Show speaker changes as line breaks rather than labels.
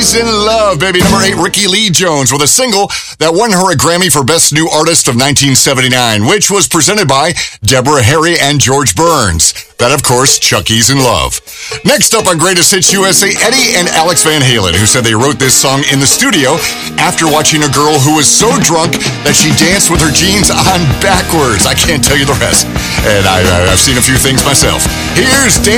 Chucky's in Love, baby. Number 8, Ricky Lee Jones with a single that won her a Grammy for Best New Artist of 1979, which was presented by Deborah Harry and George Burns. That, of course, Chucky's in Love. Next up on Greatest Hits USA, Eddie and Alex Van Halen, who said they wrote this song in the studio after watching a girl who was so drunk that she danced with her jeans on backwards. I can't tell you the rest. And I've seen a few things myself. Here's